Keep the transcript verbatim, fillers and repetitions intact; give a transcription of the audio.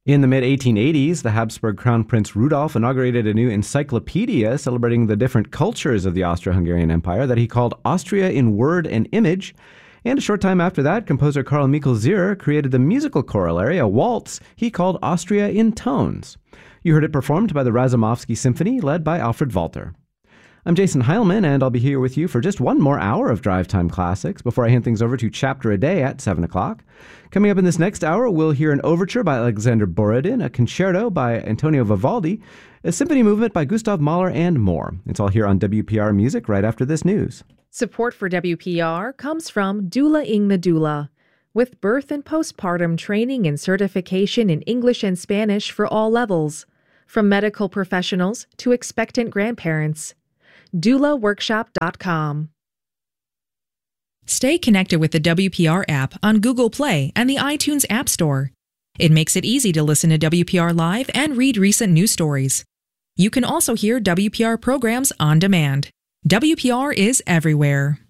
In the mid eighteen eighties, the Habsburg Crown Prince Rudolf inaugurated a new encyclopedia celebrating the different cultures of the Austro-Hungarian Empire that he called Austria in Word and Image. And a short time after that, composer Karl Michael Zier created the musical corollary, a waltz he called Austria in Tones. You heard it performed by the Razumovsky Symphony, led by Alfred Walter. I'm Jason Heilman, and I'll be here with you for just one more hour of Drive Time Classics before I hand things over to Chapter a Day at seven o'clock. Coming up in this next hour, we'll hear an overture by Alexander Borodin, a concerto by Antonio Vivaldi, a symphony movement by Gustav Mahler, and more. It's all here on W P R Music right after this news. Support for W P R comes from Doula Ing the Doula, with birth and postpartum training and certification in English and Spanish for all levels, from medical professionals to expectant grandparents. doula workshop dot com. Stay connected with the W P R app on Google Play and the iTunes App Store. It makes it easy to listen to W P R Live and read recent news stories. You can also hear W P R programs on demand. W P R is everywhere.